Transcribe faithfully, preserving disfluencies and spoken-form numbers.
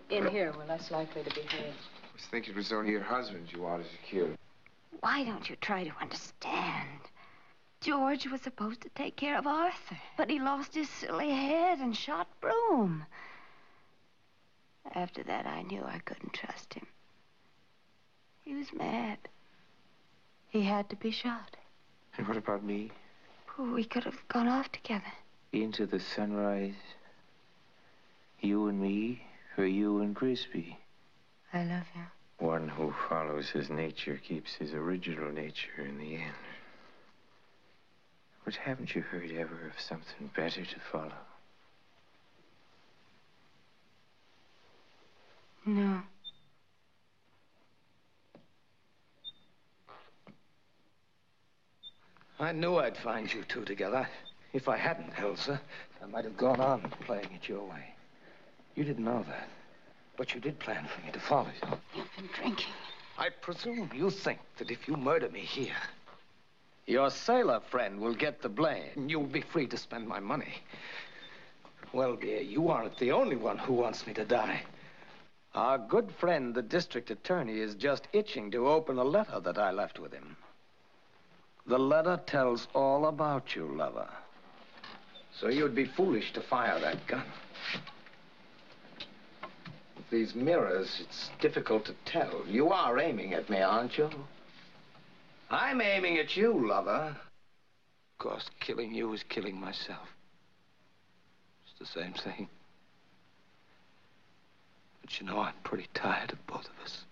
In here, we're less likely to be heard. I was thinking it was only your husband you wanted to kill. Why don't you try to understand? George was supposed to take care of Arthur, but he lost his silly head and shot Broom. After that, I knew I couldn't trust him. He was mad. He had to be shot. And what about me? Oh, we could have gone off together. Into the sunrise. You and me, or you and Grisby. I love you. One who follows his nature keeps his original nature in the end. But haven't you heard ever of something better to follow? No. I knew I'd find you two together. If I hadn't, Elsa, I might have gone on playing it your way. You didn't know that. But you did plan for me to follow you. You've been drinking. I presume you think that if you murder me here, your sailor friend will get the blame. You'll be free to spend my money. Well, dear, you aren't the only one who wants me to die. Our good friend, the district attorney, is just itching to open a letter that I left with him. The letter tells all about you, lover. So you'd be foolish to fire that gun. With these mirrors, it's difficult to tell. You are aiming at me, aren't you? I'm aiming at you, lover. Of course, killing you is killing myself. It's the same thing. But you know, I'm pretty tired of both of us.